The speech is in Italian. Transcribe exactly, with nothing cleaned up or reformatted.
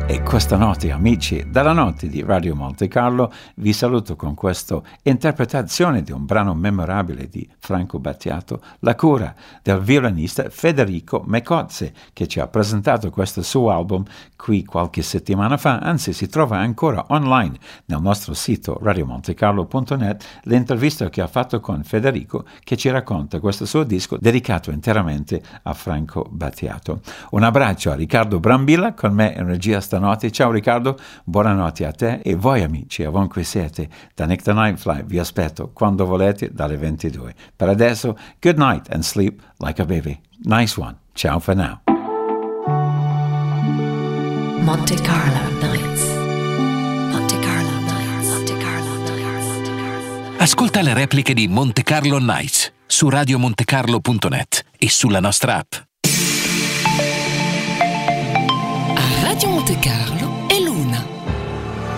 E questa notte, amici, dalla notte di Radio Monte Carlo, vi saluto con questa interpretazione di un brano memorabile di Franco Battiato, La cura del violinista Federico Mecozzi, che ci ha presentato questo suo album qui qualche settimana fa, anzi si trova ancora online nel nostro sito radio monte carlo punto net l'intervista che ha fatto con Federico, che ci racconta questo suo disco dedicato interamente a Franco Battiato. Un abbraccio a Riccardo Brambilla, con me in regia stanotte. Ciao Riccardo, buonanotte a te e voi amici, ovunque siete. Da Nick the Nightfly vi aspetto quando volete dalle ventidue. Per adesso, good night and sleep like a baby. Nice one. Ciao for now. Monte Carlo Nights. Monte Carlo Nights. Monte Carlo Nights. Ascolta le repliche di Monte Carlo Nights su radio monte carlo punto net e sulla nostra app. Radio Monte Carlo